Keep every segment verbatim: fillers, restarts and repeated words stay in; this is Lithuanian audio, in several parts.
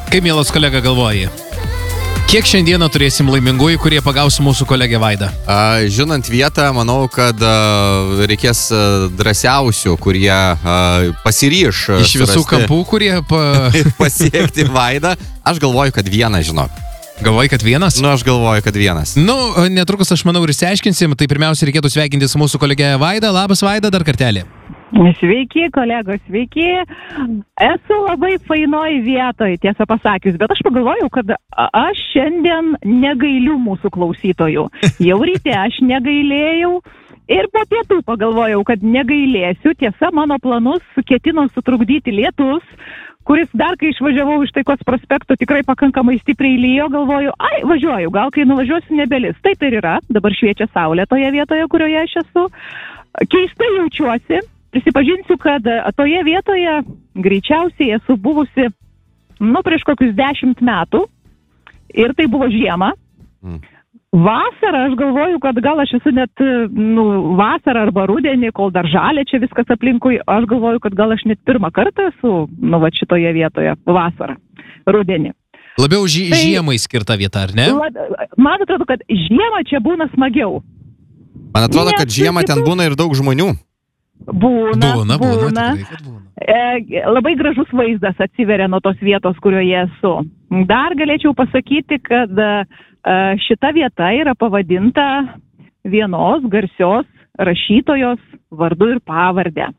Kaip, mielas kolega, galvoji? Kiek šiandieną turėsim laimingųjų, kurie pagaus mūsų kolegę Vaidą? A, žinant vietą, manau, kad a, reikės a, drąsiausių, kurie a, pasiryš a, Iš visų surasti, kampų, kurie pa... pasiekti Vaidą. Aš galvoju, kad vieną, žinok. Galvoji, kad vienas? Nu, aš galvoju, kad vienas. Nu, netrukus aš manau ir išsiaiškinsim. Tai pirmiausia, reikėtų sveikinti su mūsų kolegė Vaida. Labas, Vaida, dar kartelį. Sveiki, kolegos, sveiki. Esu labai fainoj vietoj, tiesą pasakius, bet aš pagalvojau, kad aš šiandien negailiu mūsų klausytojų. Jau ryte aš negailėjau ir po pietų pagalvojau, kad negailėsiu. Tiesa, mano planus ketino sutrukdyti lietus, kuris dar kai išvažiavau iš Taikos prospekto tikrai pakankamai stipriai lyjo, galvoju, ai, važiuoju, gal kai nuvažiuosiu nebelis. Taip ir yra, dabar šviečia saulė toje vietoje, kurioje aš esu. Keistai jaučiuosi. Prisipažinsiu, kad toje vietoje greičiausiai esu buvusi, nu, prieš kokius dešimt metų ir tai buvo žiema. Mm. Vasarą aš galvoju, kad gal aš esu net, nu, vasarą arba rudenį, kol dar žalia čia viskas aplinkui, aš galvoju, kad gal aš net pirmą kartą esu, nu, va, šitoje vietoje, vasarą, rudenį. Labiau ži tai, žiemai skirta vieta, ar ne? Man atrodo, kad žiemą čia būna smagiau. Man atrodo, kad žiemą ten būna ir daug žmonių. Būna, būna, būna. būna, tikrai, būna. E, labai gražus vaizdas atsiveria nuo tos vietos, kurioje esu. Dar galėčiau pasakyti, kad e, šita vieta yra pavadinta vienos garsios rašytojos vardu ir pavardę.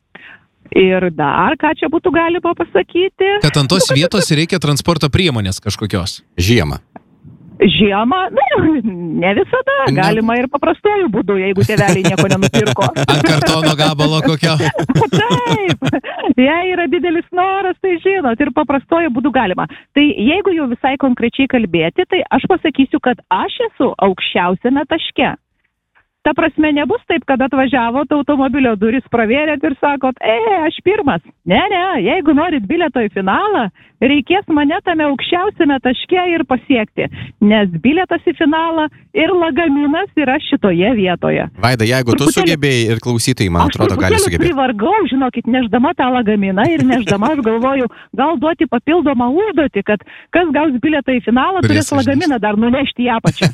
Ir dar, ką čia būtų galima pasakyti? Kad ant tos vietos reikia transporto priemonės kažkokios. Žiemą. Žiemą, nu, ne visada, galima ir paprastuoju būdu, jeigu tėveliai nieko nenupirko. Ant kartono gabalo kokio. Taip, jei yra didelis noras, tai žinot, ir paprastuoju būdu galima. Tai jeigu jau visai konkrečiai kalbėti, tai aš pasakysiu, kad aš esu aukščiausiame taške. Ta prasme, nebus taip, kad atvažiavot automobilio duris pravėrėt ir sakot, e, aš pirmas. Ne, ne, jeigu norit bilieto į finalą, reikės mane tame aukščiausiame taške ir pasiekti. Nes bilietas į finalą ir lagaminas yra šitoje vietoje. Vaida, jeigu tu sugebėjai ir klausytojai, man atrodo, gali sugebėti. Aš privargau, žinokit, neždama tą lagaminą ir neždama aš galvoju, gal duoti papildomą užduotį, kad kas gaus bilietą į finalą, turės lagaminą dar nunešti į apačią.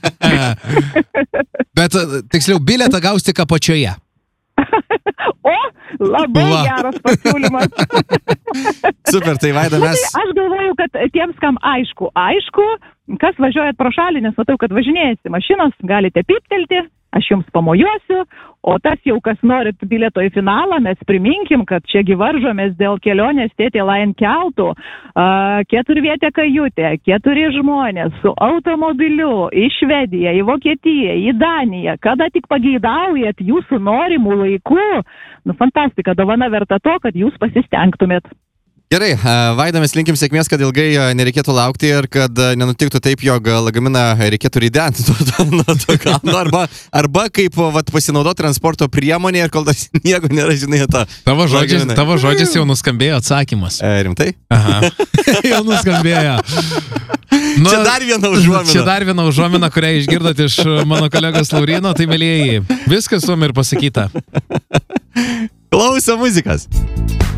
Bet tiksliau, bilietą gaus tik apačioje. O, labai Va. geras pasiūlymas. Super, tai Vaida, mes... Aš galvoju, kad tiems, kam aišku, aišku, kas važiuojat pro šalį, nes matau, kad važinėjasi mašinos, galite piptelti, aš jums pamojuosiu, o tas jau, kas norit bilieto į finalą, mes priminkim, kad čiagi varžomės dėl kelionės Tėtė Lain keltų, keturvietė kajutė, keturi žmonės su automobiliu į Švediją, į Vokietiją, į Daniją, kada tik pageidaujat jūsų norimų laikų, nu fantastika, dovana verta to, kad jūs pasistengtumėt. Gerai, Vaida, mes linkim sėkmės, kad ilgai nereikėtų laukti ir kad nenutiktų taip, jog lagaminą reikėtų ridenti nuo to kalno, arba, arba kaip vat, pasinaudoti transporto priemonė ir kol tas nieko nėra, žinai, tą... Tavo žodžiais, tavo žodžiais jau nuskambėjo atsakymas. E, rimtai? Aha, jau nuskambėjo. Nu, čia dar viena užuomina. Čia dar viena užuomina, kurią išgirdot iš mano kolegos Laurino, tai mėlyjeji, viskas su ir pasakyta. Klauso muzikas.